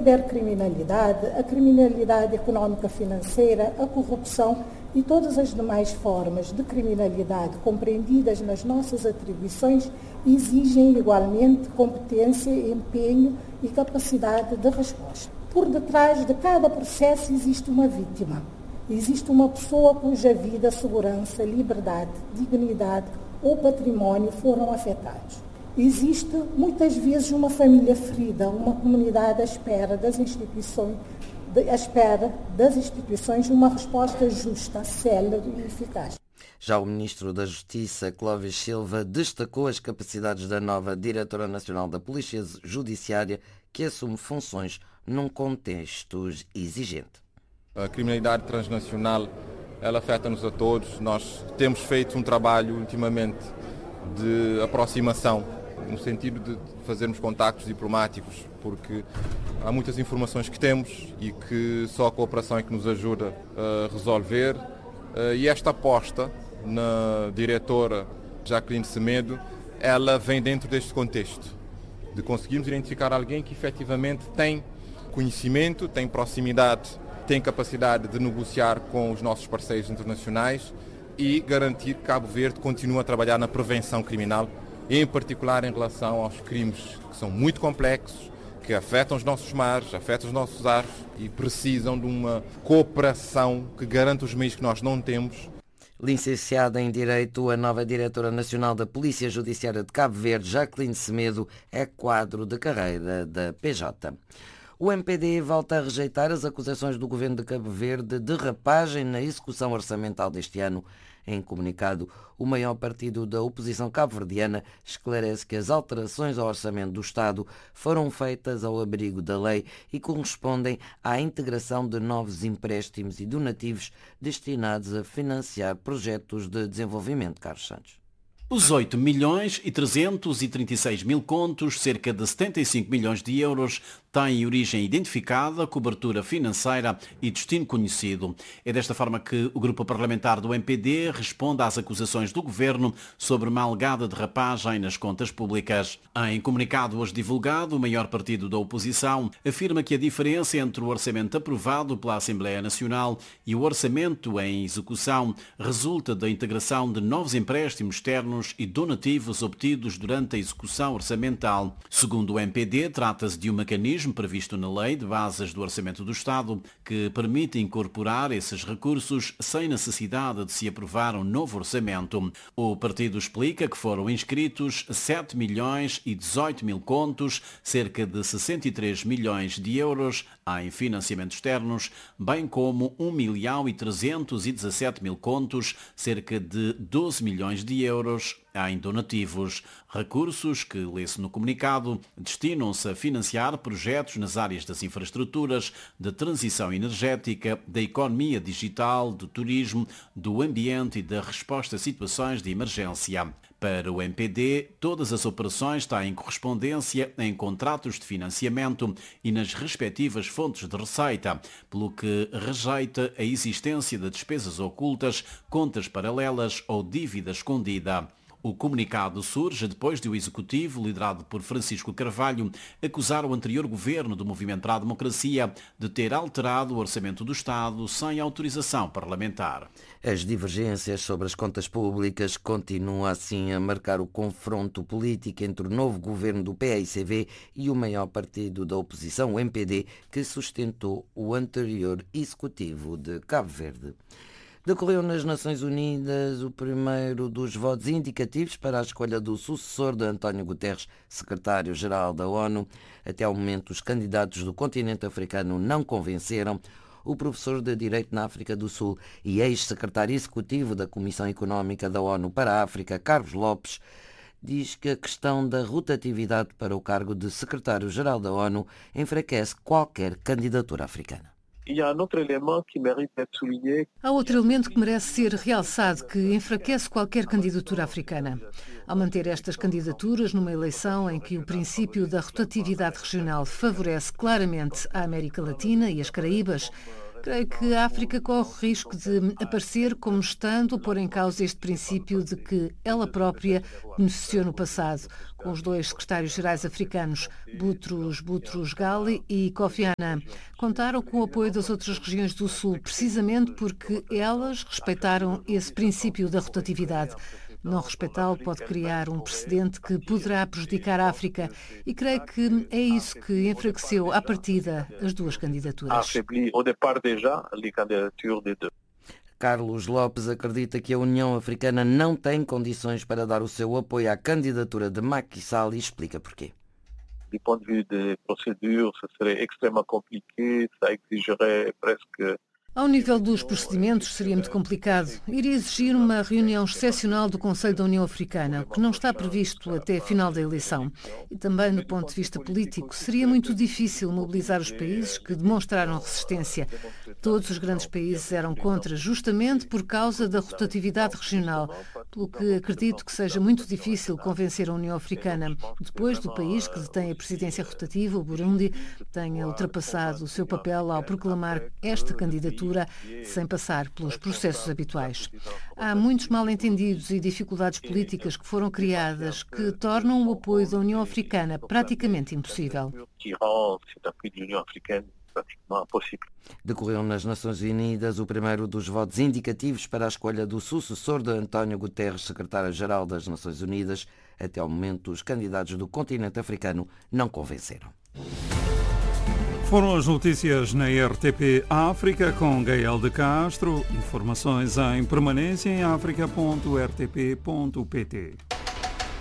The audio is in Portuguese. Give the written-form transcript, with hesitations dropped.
cibercriminalidade, a criminalidade económica financeira, a corrupção e todas as demais formas de criminalidade compreendidas nas nossas atribuições exigem igualmente competência, empenho e capacidade de resposta. Por detrás de cada processo existe uma vítima. Existe uma pessoa cuja vida, segurança, liberdade, dignidade ou património foram afetados. Existe muitas vezes uma família ferida, uma comunidade à espera das instituições de uma resposta justa, célere e eficaz. Já o Ministro da Justiça, Clóvis Silva, destacou as capacidades da nova Diretora Nacional da Polícia Judiciária, que assume funções num contexto exigente. A criminalidade transnacional, ela afeta-nos a todos. Nós temos feito um trabalho ultimamente de aproximação, no sentido de fazermos contactos diplomáticos, porque há muitas informações que temos e que só a cooperação é que nos ajuda a resolver. E esta aposta na diretora Jacqueline Semedo, ela vem dentro deste contexto, de conseguirmos identificar alguém que efetivamente tem conhecimento, tem proximidade, tem capacidade de negociar com os nossos parceiros internacionais e garantir que Cabo Verde continue a trabalhar na prevenção criminal, em particular em relação aos crimes que são muito complexos, que afetam os nossos mares, afetam os nossos ares e precisam de uma cooperação que garanta os meios que nós não temos. Licenciada em Direito, a nova Diretora Nacional da Polícia Judiciária de Cabo Verde, Jacqueline Semedo, é quadro de carreira da PJ. O MPD volta a rejeitar as acusações do Governo de Cabo Verde de derrapagem na execução orçamental deste ano. Em comunicado, o maior partido da oposição cabo-verdiana esclarece que as alterações ao orçamento do Estado foram feitas ao abrigo da lei e correspondem à integração de novos empréstimos e donativos destinados a financiar projetos de desenvolvimento. Carlos Santos. Os 8.336.000 contos, cerca de 75 milhões de euros, têm origem identificada, cobertura financeira e destino conhecido. É desta forma que o grupo parlamentar do MPD responde às acusações do Governo sobre uma alegada derrapagem nas contas públicas. Em comunicado hoje divulgado, o maior partido da oposição afirma que a diferença entre o orçamento aprovado pela Assembleia Nacional e o orçamento em execução resulta da integração de novos empréstimos externos e donativos obtidos durante a execução orçamental. Segundo o MPD, trata-se de um mecanismo previsto na Lei de Bases do Orçamento do Estado que permite incorporar esses recursos sem necessidade de se aprovar um novo orçamento. O partido explica que foram inscritos 7 milhões e 18 mil contos, cerca de 63 milhões de euros em financiamentos externos, bem como 1 milhão e 317 mil contos, cerca de 12 milhões de euros em donativos. Recursos que, lê-se no comunicado, destinam-se a financiar projetos nas áreas das infraestruturas, da transição energética, da economia digital, do turismo, do ambiente e da resposta a situações de emergência. Para o MPD, todas as operações têm correspondência em contratos de financiamento e nas respectivas fontes de receita, pelo que rejeita a existência de despesas ocultas, contas paralelas ou dívida escondida. O comunicado surge depois de o Executivo, liderado por Francisco Carvalho, acusar o anterior governo do Movimento para a Democracia de ter alterado o orçamento do Estado sem autorização parlamentar. As divergências sobre as contas públicas continuam assim a marcar o confronto político entre o novo governo do PAICV e o maior partido da oposição, o MPD, que sustentou o anterior Executivo de Cabo Verde. Decorreu nas Nações Unidas o primeiro dos votos indicativos para a escolha do sucessor de António Guterres, secretário-geral da ONU. Até ao momento, os candidatos do continente africano não convenceram. O professor de Direito na África do Sul e ex-secretário executivo da Comissão Económica da ONU para a África, Carlos Lopes, diz que a questão da rotatividade para o cargo de secretário-geral da ONU enfraquece qualquer candidatura africana. Há outro elemento que merece ser realçado, que enfraquece qualquer candidatura africana. Ao manter estas candidaturas numa eleição em que o princípio da rotatividade regional favorece claramente a América Latina e as Caraíbas, Creio que a África corre o risco de aparecer como estando a pôr em causa este princípio de que ela própria beneficiou no passado, com os dois secretários-gerais africanos, Boutros Ghali e Kofi Annan. Contaram com o apoio das outras regiões do Sul, precisamente porque elas respeitaram esse princípio da rotatividade. Não respeitá-lo pode criar um precedente que poderá prejudicar a África e creio que é isso que enfraqueceu à partida as duas candidaturas. Carlos Lopes acredita que a União Africana não tem condições para dar o seu apoio à candidatura de Macky Sall e explica porquê. Du ponto de vista de procedure, isso seria extremamente complicado, isso exigiria presque. Ao nível dos procedimentos, seria muito complicado. Iria exigir uma reunião excepcional do Conselho da União Africana, o que não está previsto até a final da eleição. E também, do ponto de vista político, seria muito difícil mobilizar os países que demonstraram resistência. Todos os grandes países eram contra, justamente por causa da rotatividade regional, pelo que acredito que seja muito difícil convencer a União Africana, depois do país que detém a presidência rotativa, o Burundi, tenha ultrapassado o seu papel ao proclamar esta candidatura sem passar pelos processos habituais. Há muitos mal-entendidos e dificuldades políticas que foram criadas que tornam o apoio da União Africana praticamente impossível. Decorreu nas Nações Unidas o primeiro dos votos indicativos para a escolha do sucessor de António Guterres, secretário-geral das Nações Unidas. Até ao momento, os candidatos do continente africano não convenceram. Foram as notícias na RTP África com Gael de Castro. Informações em permanência em africa.rtp.pt.